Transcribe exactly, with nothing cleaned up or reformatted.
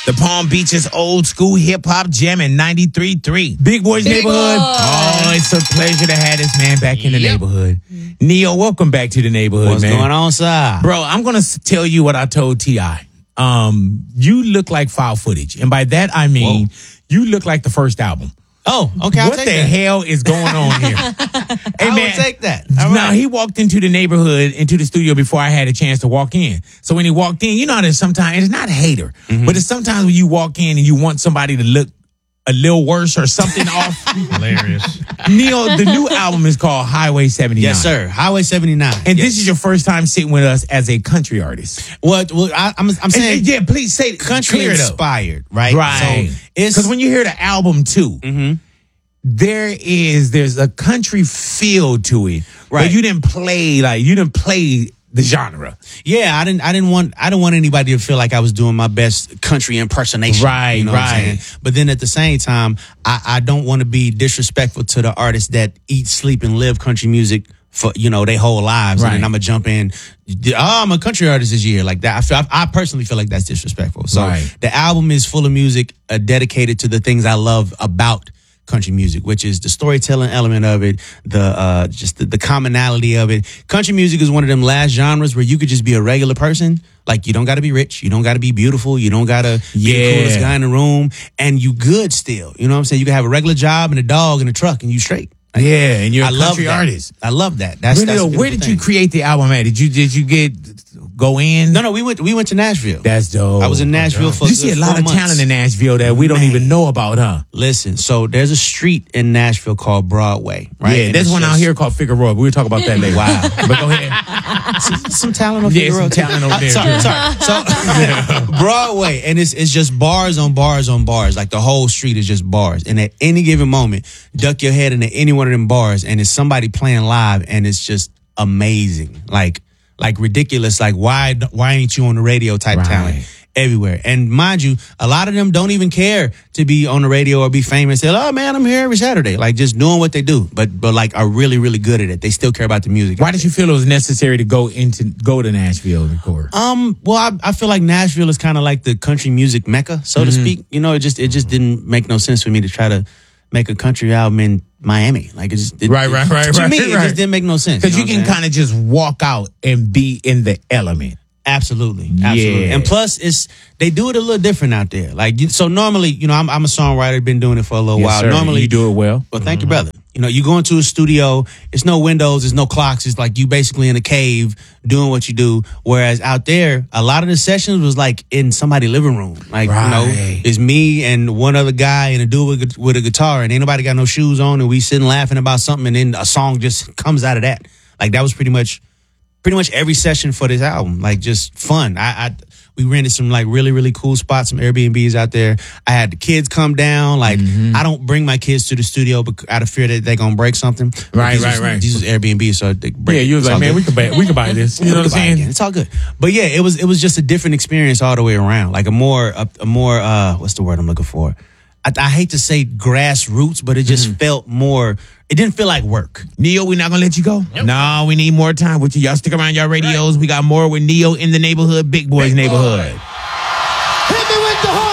The Palm Beaches old school hip hop jam in ninety-three point three. Big Boys Big Neighborhood. Boy. Oh, it's a pleasure to have this man back in the Yep. neighborhood. Neo, welcome back to the neighborhood, What's man. going on, sir? Bro, I'm going to tell you what I told T I. Um, you look like foul footage. And by that, I mean, Whoa. you look like the first album. Oh, okay. I'll what take the that. hell is going on here? Hey, I man, will take that. All Now, right. he walked into the neighborhood, into the studio before I had a chance to walk in. So when he walked in, you know, there's sometimes, it's not hater, Mm-hmm. but it's sometimes when you walk in and you want somebody to look a little worse or something off. Hilarious. Neil, the new album is called Highway seventy-nine. Yes, sir. Highway seventy-nine. And yes. this is your first time sitting with us as a country artist. What? Well, I, I'm, I'm And- saying and yeah, please say country clear it up. inspired, right? Right. So it's Because when you hear the album too, Mhm. there is there's a country feel to it. Right. But you didn't play like you didn't play the genre. yeah. I didn't. I didn't want. I didn't want anybody to feel like I was doing my best country impersonation. Right, You know what I'm right. saying? But then at the same time, I, I don't want to be disrespectful to the artists that eat, sleep, and live country music for you know their whole lives, Right. and then I'm gonna jump in. Oh, I'm a country artist this year, like that. I, feel, I, I personally feel like that's disrespectful. So Right. the album is full of music uh, dedicated to the things I love about country music, which is the storytelling element of it, the uh, just the, the commonality of it. Country music is one of them last genres where you could just be a regular person. Like you don't got to be rich, you don't got to be beautiful, you don't got to be Yeah. the coolest guy in the room, and you good still. You know what I'm saying? You can have a regular job and a dog and a truck, and you straight. Like, Yeah, and you're a I love country that. artist. I love that. That's, Really, that's a though, where beautiful did you thing. create the album at? Did you did you get go in? No, no, we went. We went to Nashville. That's dope. I was in Nashville for. You see a good lot four of months. talent in Nashville that we don't Man. even know about, huh? Listen, so there's a street in Nashville called Broadway, right? Yeah, And there's it's one out just- here called Figueroa. We'll talk about that later. Wow. But go ahead. some, some talent on Yeah, Figueroa, some too. talent over Uh, there, sorry, too. sorry. So Broadway, and it's it's just bars on bars on bars. Like the whole street is just bars. And at any given moment, duck your head into any one of them bars, and it's somebody playing live, and it's just amazing. Like like ridiculous. Like why why ain't you on the radio type Right. talent? Everywhere. And mind you, a lot of them don't even care to be on the radio or be famous. They're like, oh man, I'm here every Saturday. Like just doing what they do. But but like are really, really good at it. They still care about the music. Why did you feel it was necessary to go into go to Nashville and record? Um, well, I, I feel like Nashville is kind of like the country music mecca, so to speak. You know, it just it just didn't make no sense for me to try to make a country album in Miami. Like it just it, Right, it- right, right, To right, me, it right. just didn't make no sense. Because you, know can what I'm saying? kind of just walk out and be in the element. Absolutely, absolutely. Yeah. And plus, it's they do it a little different out there. Like you- so, normally, you know, I'm, I'm a songwriter, been doing it for a little Yes, while. sir. Normally, You do it well. Well, thank you, brother. You know, you go into a studio, it's no windows, there's no clocks. It's like you basically in a cave doing what you do. Whereas out there, a lot of the sessions was like in somebody's living room. Like, you know, Right. it's me and one other guy and a dude with, with a guitar, and ain't nobody got no shoes on, and we sitting laughing about something, and then a song just comes out of that. Like, that was pretty much pretty much every session for this album. Like, just fun. I, I we rented some like really, really cool spots, some Airbnbs out there. I had the kids come down. Like, I don't bring my kids to the studio bec- out of fear that they're gonna break something. But Right, these right, was, right. These was Airbnb, so they break. Yeah, you was it's like, all man, good. we could buy we could buy this. You know what I'm Buy it saying? again. It's all good. But yeah, it was it was just a different experience all the way around. Like a more a, a more uh what's the word I'm looking for? I, I hate to say grassroots, but it just felt more. It didn't feel like work. Neo, we not gonna let you go. No, we need more time with you. Y'all stick around y'all radios. We got more with Neo in the neighborhood, Big Boys neighborhood.